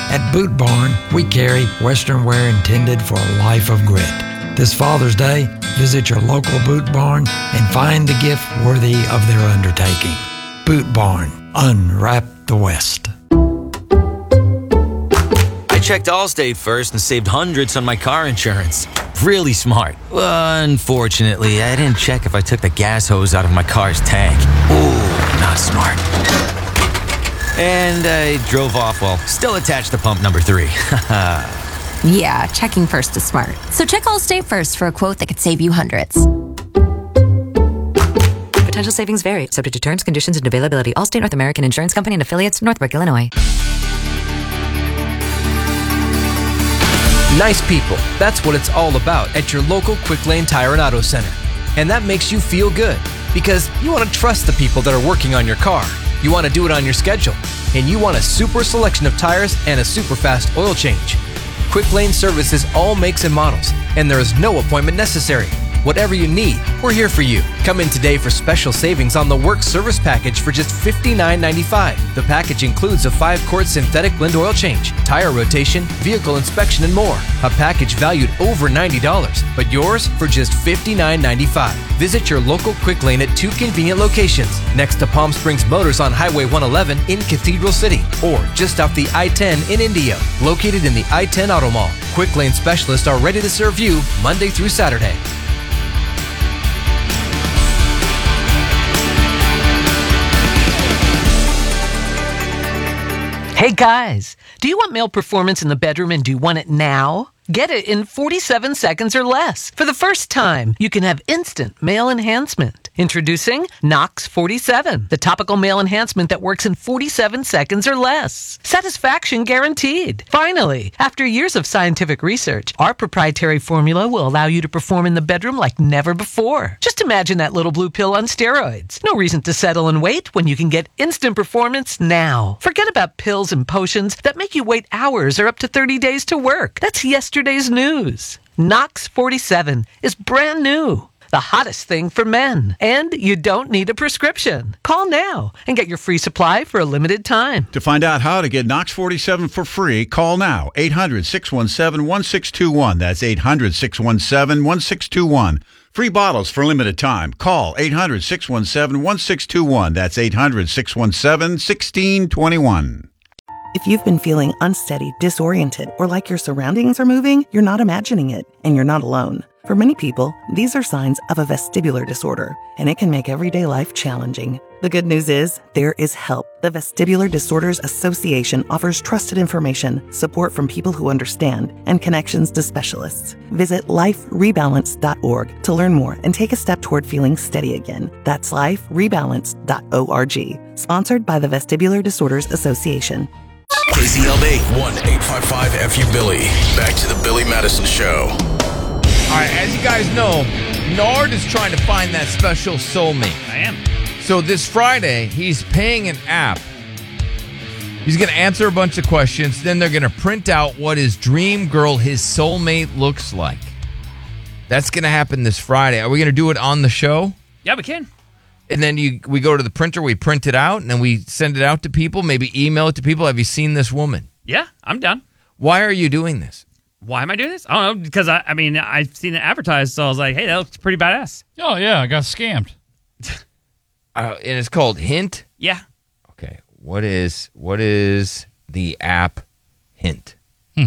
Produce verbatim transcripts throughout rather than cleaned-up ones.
At Boot Barn, we carry Western wear intended for a life of grit. This Father's Day, visit your local Boot Barn and find the gift worthy of their undertaking. Boot Barn, unwrap the West. I checked Allstate first and saved hundreds on my car insurance. Really smart. Unfortunately, I didn't check if I took the gas hose out of my car's tank. Ooh, not smart. And I drove off while still attached to pump number three. Yeah, checking first is smart. So check Allstate first for a quote that could save you hundreds. Potential savings vary, subject to terms, conditions, and availability. Allstate North American Insurance Company and affiliates, Northbrook, Illinois. Nice people. That's what it's all about at your local Quick Lane Tire and Auto Center. And that makes you feel good because you want to trust the people that are working on your car. You want to do it on your schedule. And you want a super selection of tires and a super fast oil change. Quick Lane services all makes and models, and there is no appointment necessary. Whatever you need, we're here for you. Come in today for special savings on the Work Service Package for just fifty-nine ninety-five. The package includes a five-quart synthetic blend oil change, tire rotation, vehicle inspection, and more. A package valued over ninety dollars, but yours for just fifty-nine ninety-five. Visit your local Quick Lane at two convenient locations, next to Palm Springs Motors on Highway one eleven in Cathedral City, or just off the I ten in Indio, located in the I ten Auto Mall. Quick Lane specialists are ready to serve you Monday through Saturday. Hey guys, do you want male performance in the bedroom and do you want it now? Get it in forty-seven seconds or less. For the first time, you can have instant male enhancement. Introducing Nox forty-seven, the topical male enhancement that works in forty-seven seconds or less. Satisfaction guaranteed. Finally, after years of scientific research, our proprietary formula will allow you to perform in the bedroom like never before. Just imagine that little blue pill on steroids. No reason to settle and wait when you can get instant performance now. Forget about pills and potions that make you wait hours or up to thirty days to work. That's yesterday's news. Nox forty-seven is brand new. The hottest thing for men. And you don't need a prescription. Call now and get your free supply for a limited time. To find out how to get Nox forty-seven for free, call now. eight hundred, six one seven, one six two one. That's eight hundred, six one seven, one six two one. Free bottles for limited time. Call eight hundred, six one seven, one six two one. That's eight hundred, six one seven, one six two one. If you've been feeling unsteady, disoriented, or like your surroundings are moving, you're not imagining it, and you're not alone. For many people, these are signs of a vestibular disorder, and it can make everyday life challenging. The good news is, there is help. The Vestibular Disorders Association offers trusted information, support from people who understand, and connections to specialists. Visit life rebalance dot org to learn more and take a step toward feeling steady again. That's life rebalance dot org. Sponsored by the Vestibular Disorders Association. K Z L D one eight five five F U Billy. Back to the Billy Madison Show. All right, as you guys know, Nard is trying to find that special soulmate. I am. So this Friday, he's paying an app. He's going to answer a bunch of questions. Then they're going to print out what his dream girl, his soulmate, looks like. That's going to happen this Friday. Are we going to do it on the show? Yeah, we can. And then you, we go to the printer, we print it out, and then we send it out to people, maybe email it to people. Have you seen this woman? Yeah, I'm done. Why are you doing this? Why am I doing this? I don't know, because, I, I mean, I've seen it advertised, so I was like, hey, that looks pretty badass. Oh, yeah, I got scammed. Uh, and it's called Hint? Yeah. Okay. What is what is the app Hint? Hmm.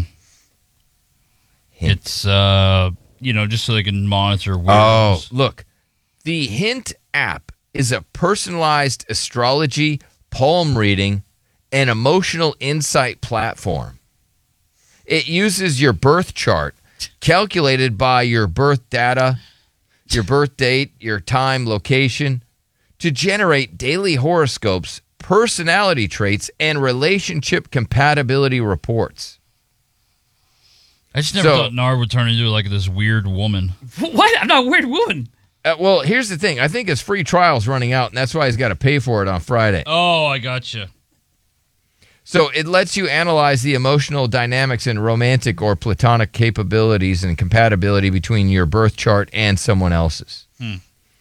Hint. It's, uh, you know, just so they can monitor weirdos. Oh, look. The Hint app is a personalized astrology, palm reading, and emotional insight platform. It uses your birth chart, calculated by your birth data, your birth date, your time, location, to generate daily horoscopes, personality traits, and relationship compatibility reports. I just never So- thought Nard would turn into like this weird woman. What? I'm not a weird woman. Uh, well, here's the thing. I think his free trial's running out, and that's why he's got to pay for it on Friday. Oh, I gotcha. So it lets you analyze the emotional dynamics and romantic or platonic capabilities and compatibility between your birth chart and someone else's. Hmm.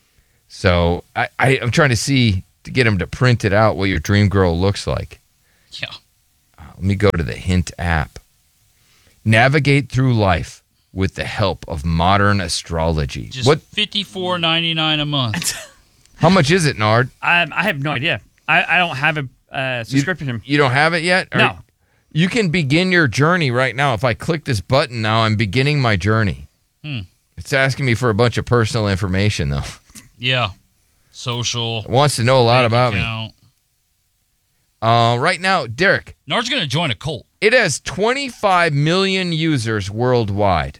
So I, I, I'm trying to see, to get him to print it out, what your dream girl looks like. Yeah. Uh, Let me go to the Hint app. Navigate through life with the help of modern astrology. Just what? fifty-four ninety-nine a month. How much is it, Nard? I, I have no idea. I, I don't have a uh, subscription. You, you don't have it yet? Or No. You can begin your journey right now. If I click this button now, I'm beginning my journey. Hmm. It's asking me for a bunch of personal information, though. Yeah. Social. It wants to know a lot bank about account. me. Uh, right now, Derek. Nard's going to join a cult. It has twenty-five million users worldwide.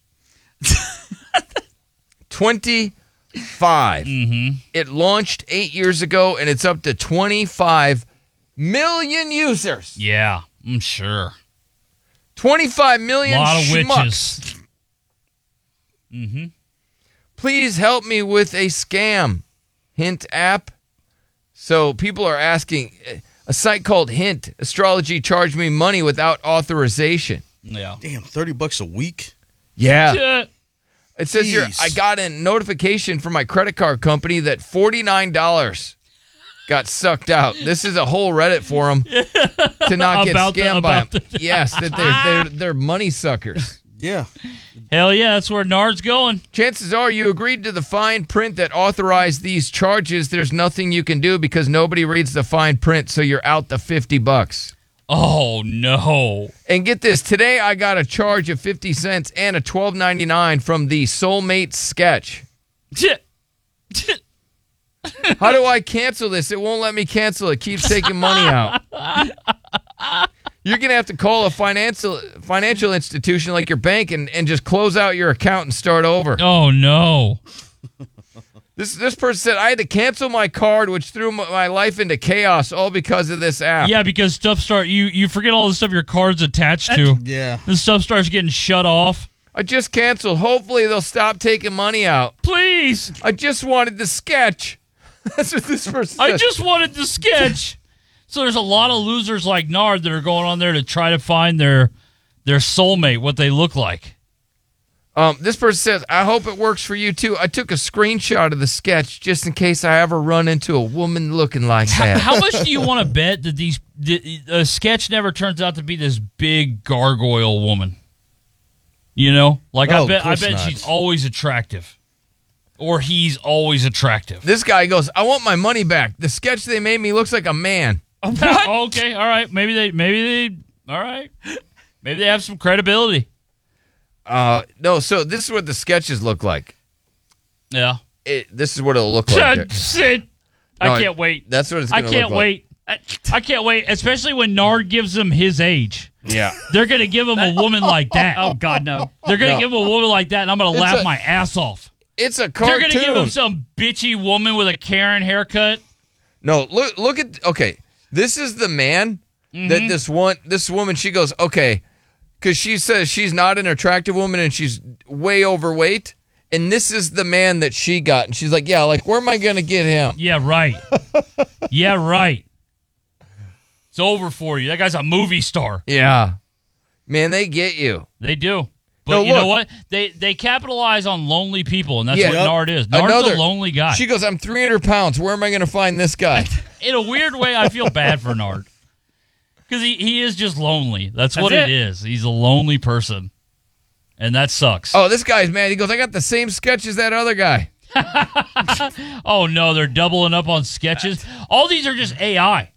twenty-five. Mm-hmm. It launched eight years ago, and it's up to twenty-five million users. Yeah, I'm sure. twenty-five million A lot of schmucks. witches. Mm-hmm. Please help me with a scam. Hint app. So people are asking, a site called Hint Astrology charged me money without authorization. Yeah. Damn, thirty bucks a week? Yeah. Yeah. It says here, Jeez. I got a notification from my credit card company that forty-nine dollars got sucked out. This is a whole Reddit forum to not get About the- scammed by about them. the- Yes, that they're, they're, they're money suckers. Yeah. Hell yeah, that's where Nard's going. Chances are you agreed to the fine print that authorized these charges. There's nothing you can do because nobody reads the fine print, so you're out the fifty bucks. Oh, no. And get this, today I got a charge of fifty cents and a twelve ninety-nine from the Soulmate sketch. How do I cancel this? It won't let me cancel it. Keeps taking money out. You're going to have to call a financial financial institution like your bank and, and just close out your account and start over. Oh, no. This this person said, I had to cancel my card, which threw my, my life into chaos, all because of this app. Yeah, because stuff start you you forget all the stuff your card's attached to. Yeah. This stuff starts getting shut off. I just canceled. Hopefully they'll stop taking money out. Please. I just wanted the sketch. That's what this person said. I just wanted the sketch. So there's a lot of losers like Nard that are going on there to try to find their their soulmate, what they look like. Um, this person says, I hope it works for you too. I took a screenshot of the sketch just in case I ever run into a woman looking like that. How much do you want to bet that these the, a sketch never turns out to be this big gargoyle woman? You know, like Oh, I of bet I course bet not. she's always attractive, or he's always attractive. This guy goes, I want my money back. The sketch they made me looks like a man. Oh, okay, all right. Maybe they, maybe they, all right. Maybe they have some credibility. Uh, no, so this is what the sketches look like. Yeah. It, this is what it'll look like. Shit. I No, can't wait. That's what it's I going to look can't like. wait. I, I can't wait, especially when Nard gives them his age. Yeah. They're going to give him a woman like that. Oh, God, no. They're going to No. give him a woman like that, and I'm going to It's laugh a- my ass off. It's a They're cartoon. going to give him some bitchy woman with a Karen haircut. No, look look at okay. This is the man Mm-hmm. that this one this woman she goes, okay, cuz she says she's not an attractive woman and she's way overweight, and this is the man that she got, and she's like, yeah, like where am I going to get him? Yeah, right. yeah, right. It's over for you. That guy's a movie star. Yeah. Man, they get you. They do. But No, you know look. what? They they capitalize on lonely people, and that's Yeah. what Yep. Nard is. Nard's Another- a lonely guy. She goes, I'm three hundred pounds. Where am I going to find this guy? In a weird way, I feel bad for Nard. Because he, he is just lonely. That's, what That's it it. is. He's a lonely person. And that sucks. Oh, this guy's mad. He goes, I got the same sketch as that other guy. Oh, no, they're doubling up on sketches. All these are just A I.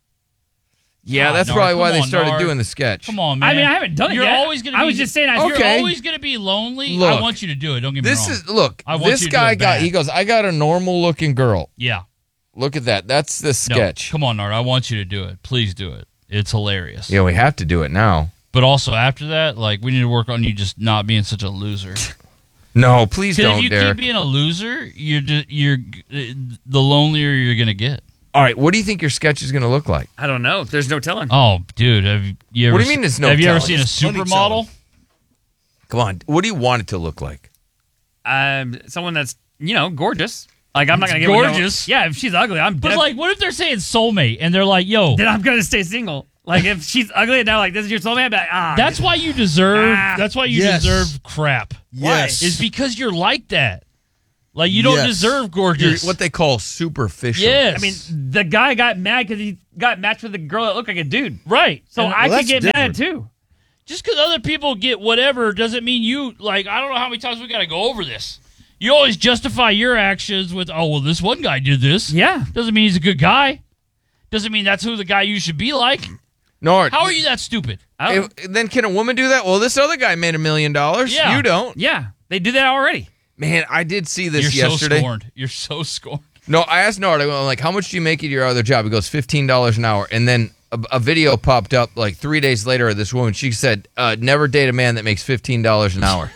Yeah, God, that's Nard, probably why come they on, started Nard. doing the sketch. Come on, man. I mean, I haven't done it You're yet. always gonna I be, was just saying, if you're Okay. You're always going to be lonely. Look, I want you to do it. Don't get me This wrong. is look. I want This you to do guy it got. bad. He goes, I got a normal looking girl. Yeah. Look at that. That's the No, sketch. come on, Nard. I want you to do it. Please do it. It's hilarious. Yeah, we have to do it now. But also after that, like, we need to work on you just not being such a loser. No, please Because don't, if you Derek. keep being a loser, you're just, you're the lonelier you're gonna get. All right, what do you think your sketch is going to look like? I don't know. There's no telling. Oh, dude, have you ever? What do you mean there's no Have you ever telling? seen a There's plenty supermodel? Come on. What do you want it to look like? Um, someone that's, you know, gorgeous. Like, I'm not going to get with no- Gorgeous? Yeah, if she's ugly, I'm But def- like, what if they're saying soulmate and they're like, "Yo, then I'm going to stay single. Like, if she's ugly and now, like, this is your soulmate, I'd be like, ah. that's why you deserve. Ah. That's why you Yes. deserve crap. Yes. Is because you're like that. Like, you don't Yes. deserve gorgeous. You're what they call superficial. Yes. I mean, the guy got mad because he got matched with a girl that looked like a dude. Right. So And- I well, could get that's mad different. too. Just because other people get whatever doesn't mean you, like, I don't know how many times we got to go over this. You always justify your actions with, oh, well, this one guy did this. Yeah. Doesn't mean he's a good guy. Doesn't mean that's who the guy you should be like. Nord, How are you that stupid? if- then can a woman do that? Well, this other guy made a million dollars. Yeah. You don't. Yeah, they did that already. Man, I did see this You're yesterday. so scorned. You're so scorned. No, I asked Nord, I'm like, how much do you make at your other job? He goes, fifteen dollars an hour. And then a, a video popped up like three days later of this woman. She said, uh, never date a man that makes fifteen dollars an hour.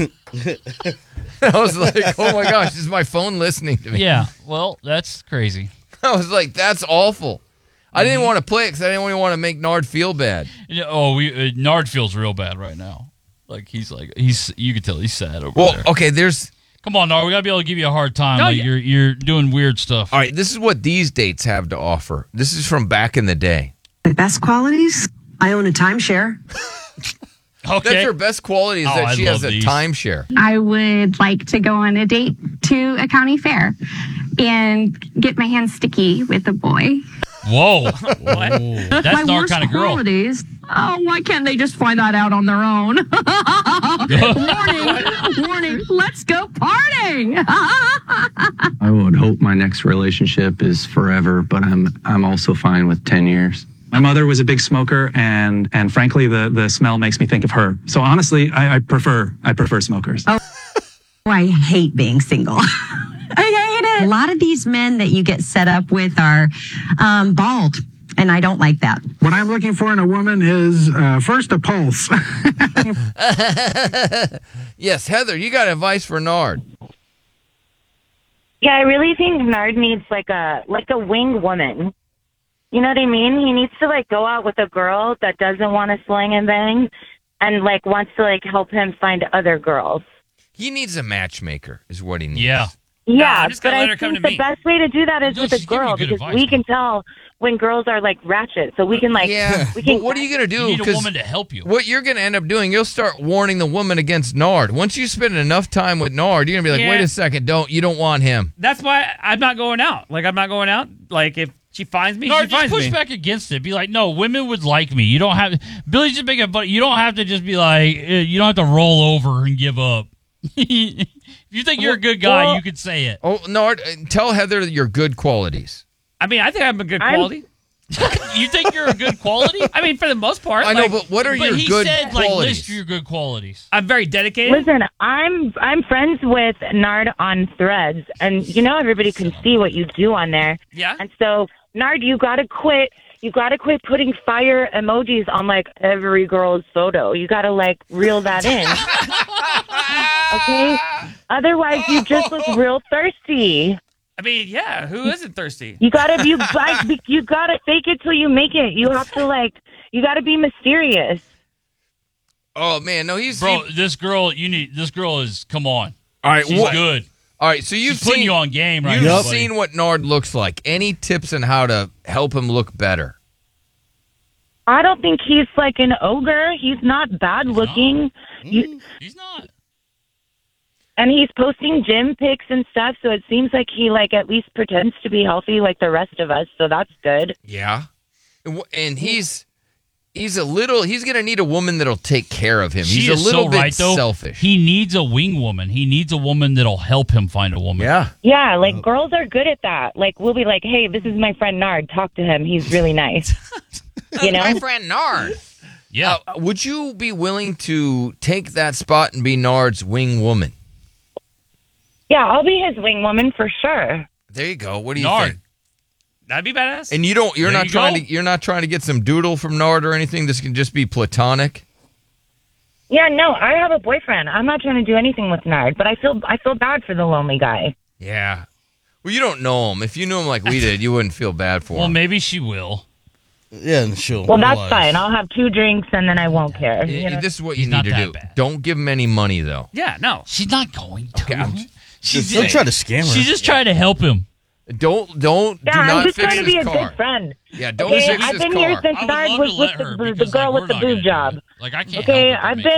I was like, oh my gosh, is my phone listening to me? Yeah, well, that's crazy. I was like, that's awful. I didn't want to play it because I didn't really want to make Nard feel bad. Yeah, oh, we, uh, Nard feels real bad right now. Like, he's like, he's. you can tell he's sad over Well, there. okay, there's... Come on, Nard, we got to be able to give you a hard time. No, like, yeah. you're you're doing weird stuff. All right, this is what these dates have to offer. This is from back in the day. The best qualities? I own a timeshare. Okay. That's her best quality is Oh, that I she has love a these. timeshare. I would like to go on a date to a county fair and get my hands sticky with a boy. Whoa. What? That's my Nard worst kind of girl. qualities. Oh, why can't they just find that out on their own? warning, warning, let's go partying. I would hope my next relationship is forever, but I'm I'm also fine with ten years. My mother was a big smoker, and and frankly, the the smell makes me think of her. So honestly, I, I prefer I prefer smokers. Oh, I hate being single. I hate it. A lot of these men that you get set up with are um, bald, and I don't like that. What I'm looking for in a woman is uh, first a pulse. Yes, Heather, you got advice for Nard. Yeah, I really think Nard needs like a like a wing woman. You know what I mean? He needs to like go out with a girl that doesn't want to sling and bang, and like wants to like help him find other girls. He needs a matchmaker, is what he needs. Yeah. Yeah, I'm just but gonna let I her come think to the me. best way to do that is No, with a she's giving you girl good because advice, we can tell when girls are like ratchet, so we can like Yeah, we can. but what are you going to do? You need a 'Cause woman to help you. What you're going to end up doing, you'll start warning the woman against Nard. Once you spend enough time with Nard, you're going to be like, Yeah. wait a second, don't you don't want him. That's why I'm not going out. Like I'm not going out. Like if she finds me, Nard, she just finds push me. back against it. Be like, no, women would like me. You don't have Billy's just making but you don't have to just be like, eh, you don't have to roll over and give up. If you think you're a good guy, Well- you could say it. Oh, Nard, uh, tell Heather your good qualities. I mean, I think I'm a good I'm- quality. You think you're a good quality? I mean, for the most part. I know, like, but what are But your he good said, like, qualities? list your good qualities. I'm very dedicated. Listen, I'm I'm friends with Nard on Threads, and you know everybody can see what you do on there. Yeah. And so, Nard, you got to quit. You got to quit putting fire emojis on like every girl's photo. You got to like reel that in. Okay. Otherwise, you just look real thirsty. I mean, yeah. Who isn't thirsty? You gotta you like you gotta fake it till you make it. You have to like you gotta be mysterious. Oh, man, no, he's... Bro, he- this girl, you need this girl is come on. all right, She's what- good. All right, so you've She's putting seen, you on game right you've now. buddy. seen what Nard looks like. Any tips on how to help him look better? I don't think he's like an ogre. He's not bad looking. You- He's not. and he's posting gym pics and stuff, so it seems like he like at least pretends to be healthy like the rest of us, so that's good. Yeah. And wh- And he's he's a little, he's going to need a woman that'll take care of him. She he's is a little so bit right, though. selfish. He needs a wing woman. He needs a woman that'll help him find a woman. Yeah. Yeah, like girls are good at that. Like we'll be like, "Hey, this is my friend Nard. Talk to him. He's really nice." You know? My friend Nard. Yeah. Uh, would you be willing to take that spot and be Nard's wing woman? Yeah, I'll be his wing woman for sure. There you go. What do you Nard. think? That'd be badass. And you don't you're There not you trying go. to you're not trying to get some doodle from Nard or anything. This can just be platonic. Yeah, no, I have a boyfriend. I'm not trying to do anything with Nard, but I feel I feel bad for the lonely guy. Yeah. Well, you don't know him. If you knew him like we did, you wouldn't feel bad for Well, him. maybe she will. Yeah, and she'll. Well, that's realize. fine. I'll have two drinks and then I won't care. Y- You know? This is what He's you need not to that do. bad. Don't give him any money though. Yeah, no. She's not going to. Okay, I'm- She's Don't try to scam her. She's just trying to help him. Don't don't Yeah, do I'm not just fix trying to be his a car. good friend. Yeah, don't Okay, fix I've his been car. here since I would Nard love was to with let the, her the, the because, girl like, with the we're not boob gonna job. do it. Like, I can't Okay, help her I've make been fun of him.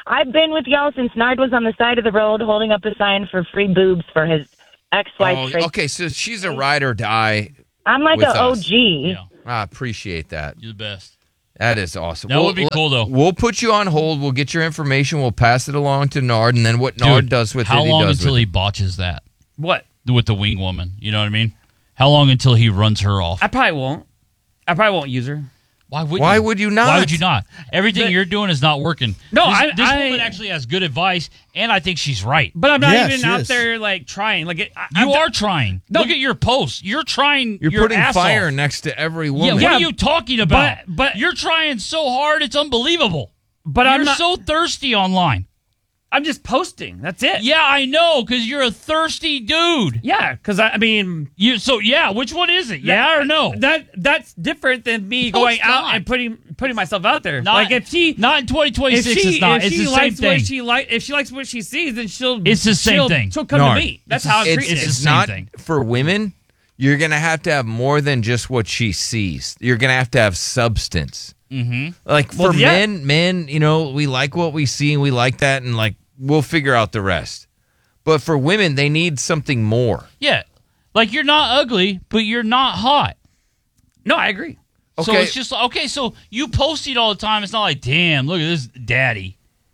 I've been with y'all since Nard was on the side of the road holding up a sign for free boobs for his ex-wife. Oh, okay, so she's a ride or die. I'm like with an us. O G. Yeah. I appreciate that. You're the best. That is awesome. That We'll- would be cool, though. We'll put you on hold. We'll get your information. We'll pass it along to Nard, and then what Nard Dude, does with how it, he long does until with he it. botches that? What? With the wing woman. You know what I mean? How long until he runs her off? I probably won't. I probably won't use her. Why would Why you? would you not? Why would you not? Everything But- you're doing is not working. No, this, I- this I- woman actually has good advice, and I think she's right. But I'm not Yeah, even she out is. there like trying. Like it, I, You I'm are trying. No. Look at your posts. You're trying. You're your putting ass fire off. next to every Yeah, woman. what Yeah, are you talking about? but- but- you're trying so hard, it's unbelievable. But you're I'm not. so thirsty online. I'm just posting. That's it. Yeah, I know, because you're a thirsty dude. Yeah, because I, I mean, You so yeah. Which one is it? Yeah or no? that that's different than me No, going it's out not. and putting putting myself out there. Not- like if she not in twenty if twenty-six. she It's not. if It's she the same likes thing. what she like if she likes what she sees, then she'll It's the same she'll, thing. She'll come Nard, to me. That's it's- how I'm it's, treating it's it. the it's same not thing. for women. You're gonna have to have more than just what she sees. You're gonna have to have substance. Mm-hmm. Like for Well, yeah. men, men, you know, we like what we see and we like that, and like we'll figure out the rest. But for women, they need something more. Yeah, like you're not ugly, but you're not hot. No, I agree. So Okay. it's just okay. So you post it all the time. It's not like, damn, look at this daddy.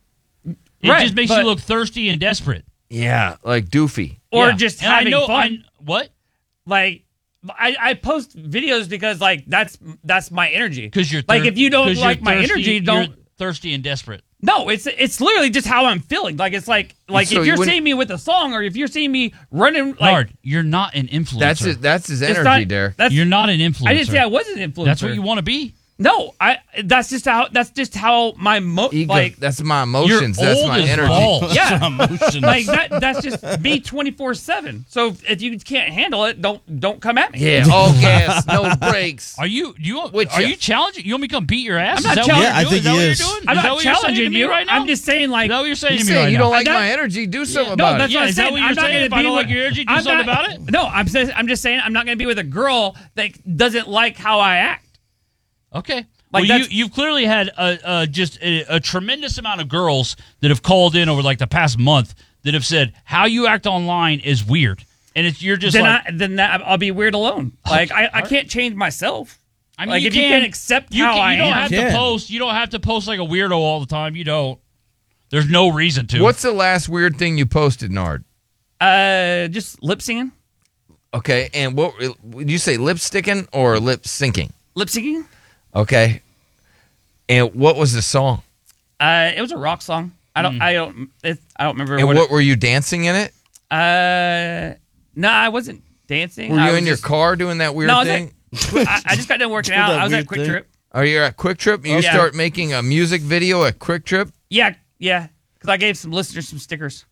It Right, just makes but- you look thirsty and desperate. Yeah, like doofy. Or Yeah. just And I having know- fun. I- what? Like I, I post videos because like that's that's my energy. Because you're like thir- if you don't 'cause like you're my thirsty- energy, you're don't. thirsty and desperate. No, it's it's literally just how I'm feeling. Like it's like like So if you you're wouldn't- seeing me with a song or if you're seeing me running like Nard, you're not an influencer. That's it. That's his It's energy, not- Derek. that's- You're not an influencer. I didn't say I was an influencer. That's what you want to be. No, I. That's just how. That's just how my mo. Ego, like that's my emotions. That's old my as energy. balls. yeah, Emotions. like that. That's just me twenty four seven. So if you can't handle it, don't don't come at me. Yeah, all gas, no brakes. Are you do you Which, are uh, you challenging? You want me to come beat your ass? I'm not is that what challenging- you're Yeah, I doing? think is that he what is. you're doing? I'm is that not what you're saying challenging to me you. right now? I'm just saying like. Is that what you're saying You to me say right you now? don't like I my don't- energy. Do something No, about that's it. what Yeah, I'm is that saying. what you're I'm not saying? gonna If I be don't with- like your energy, do I'm something not- about it? No, I'm saying I'm just saying I'm not going to be with a girl that doesn't like how I act. Okay. Like well, you that's- you've clearly had a, a just a, a tremendous amount of girls that have called in over like the past month that have said how you act online is weird, and it's you're just then like I, then that, I'll be weird alone. Like I, I can't change myself. I mean, like you if you can- can't accept you how can, I you don't am, have Can. to post. You don't have to post like a weirdo all the time. You don't. There's no reason to. What's the last weird thing you posted, Nard? uh, just lip singing, Okay, and what would you say, lip sticking or lip syncing? lip syncing. Okay, and what was the song? Uh, it was a rock song. I don't, I don't, it, I don't remember. And what, what were you dancing in it? it, uh, no, I wasn't dancing. Were I you was in your just- car doing that weird No, I was thing? at, I, I just got done working Doing out. that I was at weird Quick thing? Trip. Are you at Quick Trip? You Yeah. start making a music video at Quick Trip, Yeah, yeah, because I gave some listeners some stickers.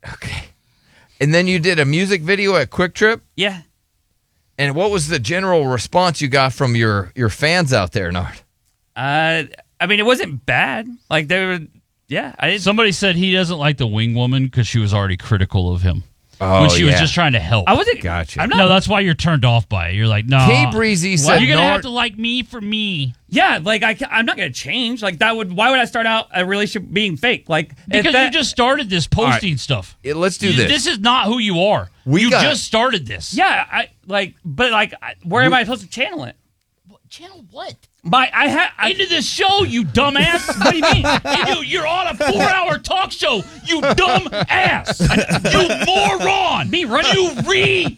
and then you did a music video at Quick Trip. Yeah. And what was the general response you got from your your fans out there, Nard? Uh, I mean, it wasn't bad. Like they were, yeah. I didn't. Somebody said he doesn't like the wing woman because she was already critical of him Oh, when she was yeah. just trying to help. I wasn't. Gotcha. I'm not. no, that's why you're turned off by it. You're like, no. K Breezy said You're gonna Nard- have to like me for me Yeah, like I, ca- I'm not gonna change. Like that would. Why would I start out a relationship being fake? Like if because that, you just started this posting stuff. Yeah, let's do You- this. This is not who you are. We you got- just started this. Yeah, I like, but like, I, where am I supposed to channel it? Channel what? My, I had Into this show, you dumbass. What do you mean? You, you're on a four-hour talk show. You dumb ass. You moron. Me running. You re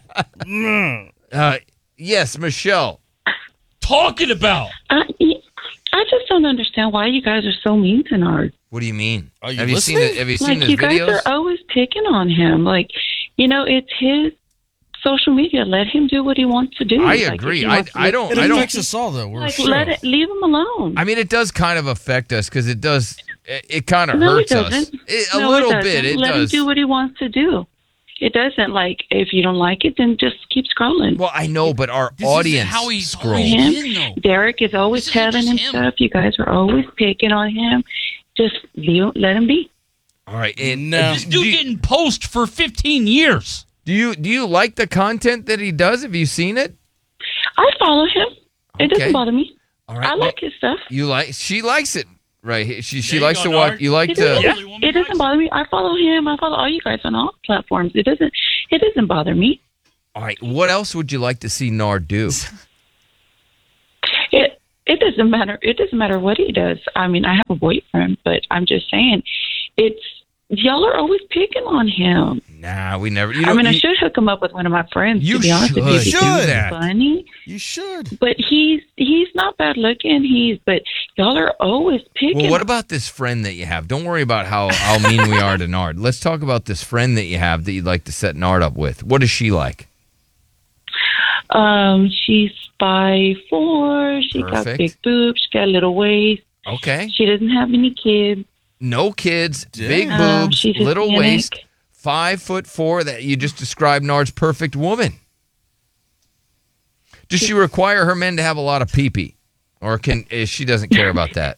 Uh, yes, Michelle. talking about. I, I just don't understand why you guys are so mean to Nard. What do you mean? Are you have you seen listening? it? Have you seen Like his you guys videos? are always picking on him. Like, you know, it's his social media. Let him do what he wants to do. I Like, if agree. he I, wants to I don't. It I don't. affects us all, though. We're Like, sure. let it. Leave him alone. I mean, it does kind of affect us because it does. It, it kind of no, it hurts us. doesn't. It, a no, little it doesn't. bit. It Let does. him do what he wants to do. It doesn't. Like, if you don't like it, then just keep scrolling. Well, I know, but our This isn't audience how he's scrolls. always him. been, though. Derek is always This isn't telling just him him. stuff. You guys are always picking on him. Just leave, let him be. All right. And, No. uh, This do, dude you, getting post for fifteen years. do you do you like the content that he does? Have you seen it? I follow him. It Okay. doesn't bother me. All right. I well, like his stuff. You like? She likes it. Right. She she There you likes go, to watch. Nard. You like It to. doesn't, it doesn't bother me. I follow him. I follow all you guys on all platforms. It doesn't. It doesn't bother me. All right. What else would you like to see Nard do? It it doesn't matter. It doesn't matter what he does. I mean, I have a boyfriend, but I'm just saying, it's y'all are always picking on him. Nah, we never. You I know, mean, I you- should hook him up with one of my friends. You to be honest with you, should. because Should. he's funny. You should. But he's he's not bad looking. He's but y'all are always picking. Well, what about this friend that you have? Don't worry about how, how mean we are to Nard. Let's talk about this friend that you have that you'd like to set Nard up with. What is she like? Um, she's five four. She got Perfect. big boobs. She got a little waist. Okay. She doesn't have any kids. No kids, big Um, boobs, she's little Hispanic. waist, five foot four. That you just described Nard's perfect woman. Does she require her men to have a lot of pee-pee? Or can is she doesn't care about that?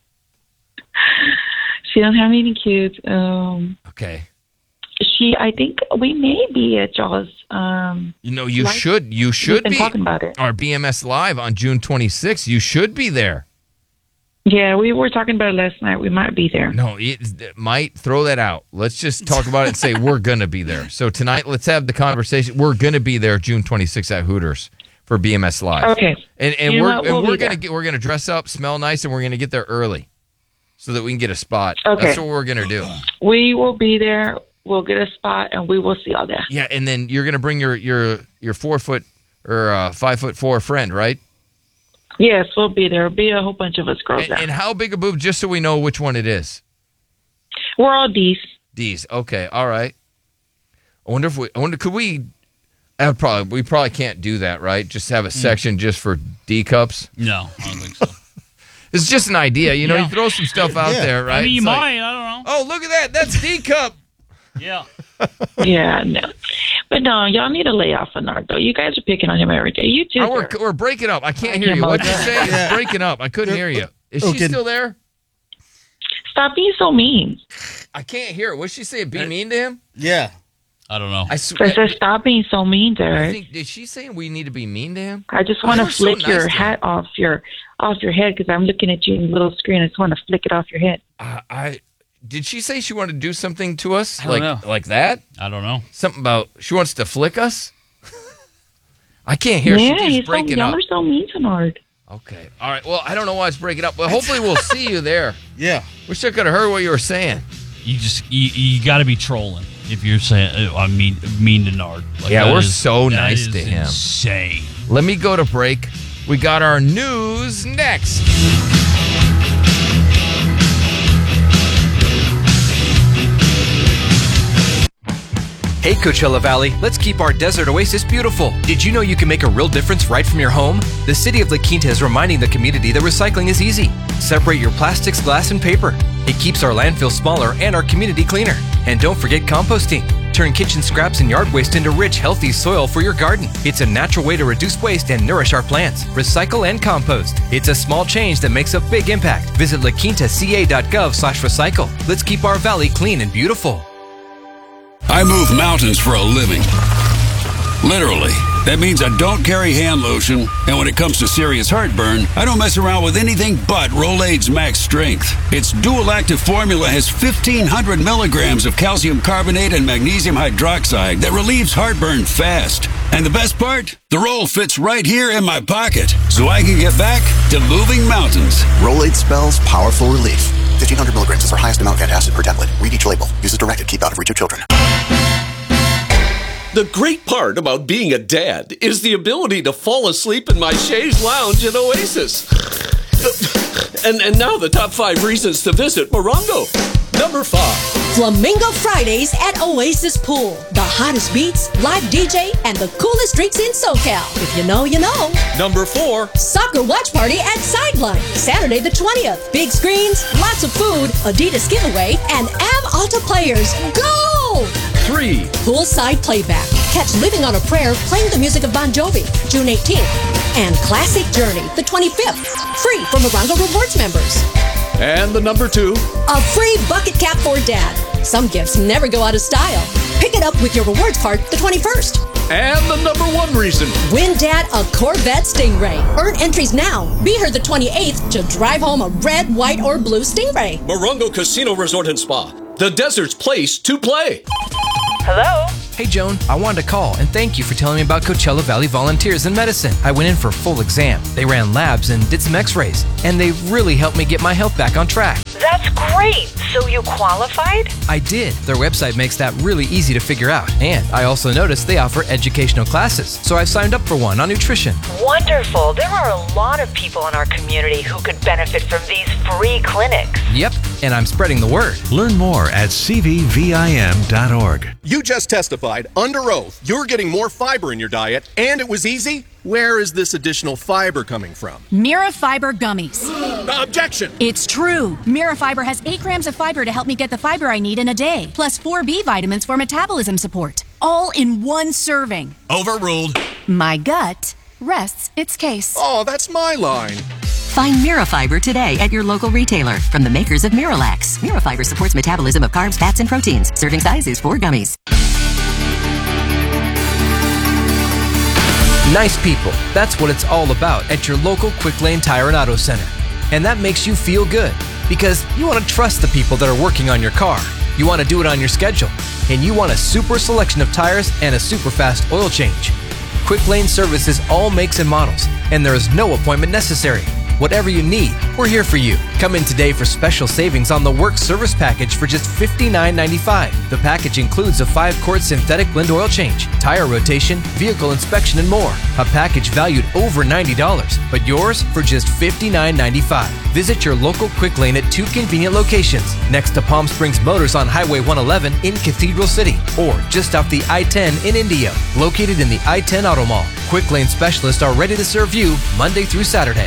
She don't have any kids. Um, Okay. she, I think we may be at y'all's. Um, You know, you live- should you We've should been be talking about it. our B M S Live on June twenty-sixth. You should be there. Yeah, we were talking about it last night. We might be there. No, it, it might throw that out. Let's just talk about it and say we're gonna be there. So tonight, let's have the conversation. We're gonna be there June twenty-sixth at Hooters for B M S Live. Okay. And and You know we're what? and We'll we're be gonna there. get we're gonna dress up, smell nice, and we're gonna get there early, so that we can get a spot. Okay. That's what we're gonna do. We will be there. We'll get a spot and we will see all that. Yeah, and then you're gonna bring your your your four foot or uh, five foot four friend, right? Yes, we'll be there. There'll be a whole bunch of us girls And, there. and how big a boob? Just so we know which one it is. We're all D's. D's. Okay. All right. I wonder if we. I wonder. Could we? I probably. We probably can't do that, right? Just have a section just for D cups. No, I don't think so. It's just an idea, you know. Yeah. You throw some stuff out Yeah. there, right? I mean, you It's like, might. I don't know. oh, look at that. That's D cup. Yeah. Yeah, no. But no, y'all need to lay off of Nard, though. You guys are picking on him every day. You too. Oh, we're, sir. we're breaking up. I can't I hear can't you. What'd you believe say? that. It's breaking up. I couldn't hear you. Is she Okay. still there? Stop being so mean. I can't hear her. What'd she say? Be mean to him? Yeah. I don't know. I I swear. said stop being so mean to her. I think, did she say we need to be mean to him? I just Oh, want to we're so flick nice your to him. hat off your off your head because I'm looking at you in the little screen. I just want to flick it off your head. Uh, I did she say she wanted to do something to us I don't like know. like that? I don't know. Something about she wants to flick us. I can't hear. yeah, she keeps he's so, breaking y'all up. are so mean to Nard. Okay. All right. Well, I don't know why it's breaking up, but hopefully we'll see you there. Yeah. Wish I could have heard what you were saying. You just you, you got to be trolling if you're saying uh, I mean mean to Nard. Like, Yeah, that we're is- so that nice is to him. Insane. Let me go to break. We got our news next. Hey Coachella Valley, let's keep our desert oasis beautiful. Did you know you can make a real difference right from your home? The city of La Quinta is reminding the community that recycling is easy. Separate your plastics, glass, and paper. It keeps our landfill smaller and our community cleaner. And don't forget composting. Turn kitchen scraps and yard waste into rich, healthy soil for your garden. It's a natural way to reduce waste and nourish our plants. Recycle and compost. It's a small change that makes a big impact. Visit la quinta c a dot gov slash recycle. Let's keep our valley clean and beautiful. I move mountains for a living. Literally. That means I don't carry hand lotion, and when it comes to serious heartburn, I don't mess around with anything but Rolaids Max Strength. Its dual-active formula has fifteen hundred milligrams of calcium carbonate and magnesium hydroxide that relieves heartburn fast. And the best part? The roll fits right here in my pocket, so I can get back to moving mountains. Rolaids spells powerful relief. fifteen hundred milligrams is our highest amount of antacid per tablet. Read each label. Use as directed. Keep out of reach of children. The great part about being a dad is the ability to fall asleep in my chaise lounge at Oasis. And, and now the top five reasons to visit Morongo. Number five. Flamingo Fridays at Oasis Pool. The hottest beats, live D J, and the coolest drinks in SoCal. If you know, you know. Number four. Soccer watch party at Sideline. Saturday the twentieth. Big screens, lots of food, Adidas giveaway, and A V Alta players. Go! Three. Poolside playback. Catch Living on a Prayer playing the music of Bon Jovi, June eighteenth. And Classic Journey, the twenty-fifth. Free for Morongo Rewards members. And the number two. A free bucket cap for Dad. Some gifts never go out of style. Pick it up with your rewards card the twenty-first. And the number one reason. Win Dad a Corvette Stingray. Earn entries now. Be here the twenty-eighth to drive home a red, white, or blue Stingray. Morongo Casino Resort and Spa. The desert's place to play. Hello? Hey, Joan, I wanted to call and thank you for telling me about Coachella Valley Volunteers in Medicine. I went in for a full exam. They ran labs and did some x-rays, and they really helped me get my health back on track. That's great. So you qualified? I did. Their website makes that really easy to figure out. And I also noticed they offer educational classes, so I've signed up for one on nutrition. Wonderful. There are a lot of people in our community who could benefit from these free clinics. Yep, and I'm spreading the word. Learn more at c v v i m dot org. You just testified under oath you're getting more fiber in your diet, and it was easy? Where is this additional fiber coming from? Mirafiber gummies. Objection! It's true. Mirafiber has eight grams of fiber to help me get the fiber I need in a day, plus four B vitamins for metabolism support, all in one serving. Overruled. My gut rests its case. Oh, that's my line. Find Mirafiber today at your local retailer from the makers of Miralax. Mirafiber supports metabolism of carbs, fats, and proteins. Serving size is four gummies. Nice people. That's what it's all about at your local Quick Lane Tire and Auto Center. And that makes you feel good because you want to trust the people that are working on your car. You want to do it on your schedule. And you want a super selection of tires and a super fast oil change. Quick Lane services all makes and models, and there is no appointment necessary. Whatever you need, we're here for you. Come in today for special savings on the Work Service Package for just fifty-nine ninety-five. The package includes a five-quart synthetic blend oil change, tire rotation, vehicle inspection, and more. A package valued over ninety dollars, but yours for just fifty-nine ninety-five. Visit your local Quick Lane at two convenient locations, next to Palm Springs Motors on Highway one eleven in Cathedral City, or just off the I ten in Indio, located in the I ten Auto Mall. Quick Lane specialists are ready to serve you Monday through Saturday.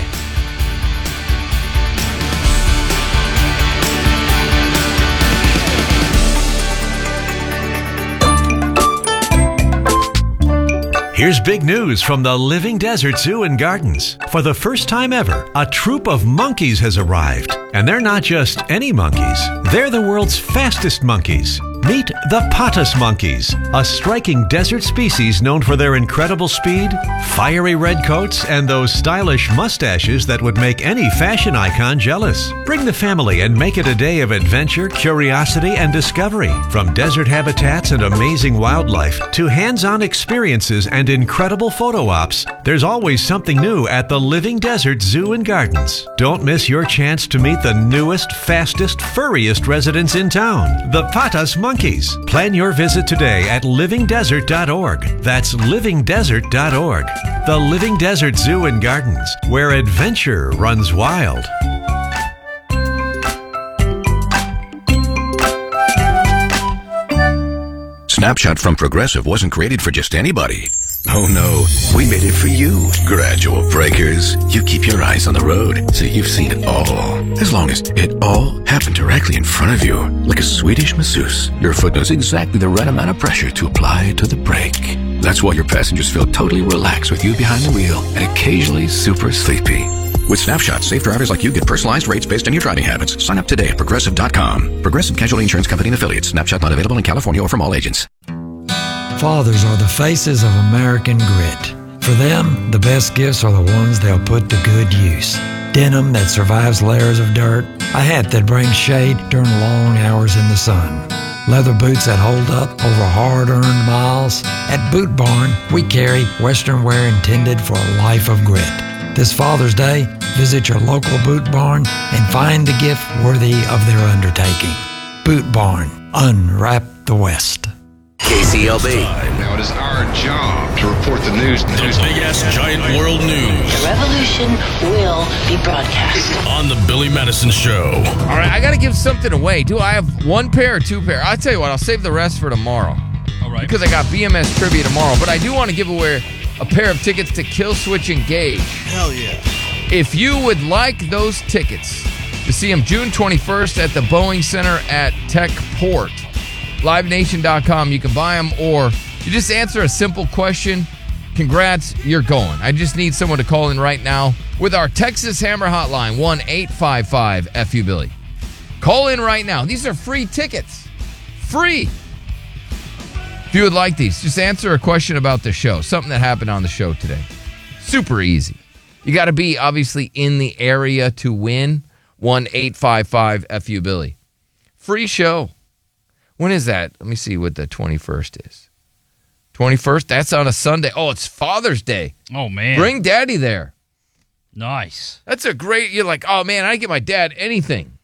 Here's big news from the Living Desert Zoo and Gardens. For the first time ever, a troop of monkeys has arrived. And they're not just any monkeys. They're the world's fastest monkeys. Meet the Patas monkeys, a striking desert species known for their incredible speed, fiery red coats, and those stylish mustaches that would make any fashion icon jealous. Bring the family and make it a day of adventure, curiosity, and discovery. From desert habitats and amazing wildlife to hands-on experiences and incredible photo ops, there's always something new at the Living Desert Zoo and Gardens. Don't miss your chance to meet the newest, fastest, furriest residents in town, the Patas monkeys. Plan your visit today at living desert dot org. That's living desert dot org. The Living Desert Zoo and Gardens, where adventure runs wild. Snapshot from Progressive wasn't created for just anybody. Oh no, we made it for you. Gradual breakers. You keep your eyes on the road, so you've seen it all. As long as it all happened directly in front of you, like a Swedish masseuse, your foot knows exactly the right amount of pressure to apply to the brake. That's why your passengers feel totally relaxed with you behind the wheel and occasionally super sleepy. With Snapshot, safe drivers like you get personalized rates based on your driving habits. Sign up today at Progressive dot com. Progressive Casualty Insurance Company and Affiliates. Snapshot not available in California or from all agents. Fathers are the faces of American grit. For them, the best gifts are the ones they'll put to good use. Denim that survives layers of dirt, a hat that brings shade during long hours in the sun, leather boots that hold up over hard-earned miles. At Boot Barn, we carry Western wear intended for a life of grit. This Father's Day, visit your local Boot Barn and find the gift worthy of their undertaking. Boot Barn, unwrap the West. K C L B. Now it is our job to report the news. The big-ass giant world news. The revolution will be broadcast on the Billy Madison Show. All right, I got to give something away. Do I have one pair or two pair? I'll tell you what, I'll save the rest for tomorrow. All right. Because I got B M S trivia tomorrow. But I do want to give away a pair of tickets to Killswitch Engage. Hell yeah. If you would like those tickets to see them June twenty-first at the Boeing Center at Techport, live nation dot com, you can buy them, or you just answer a simple question. Congrats, you're going. I just need someone to call in right now with our Texas Hammer hotline, one eight five five F U Billy. Call in right now. These are free tickets. Free. If you would like these, just answer a question about the show, something that happened on the show today. Super easy. You got to be, obviously, in the area to win. one eight five five F U Billy. Free show. When is that? Let me see what the twenty-first is. twenty-first? That's on a Sunday. Oh, it's Father's Day. Oh, man. Bring Daddy there. Nice. That's a great, you're like, oh, man, I get my dad anything.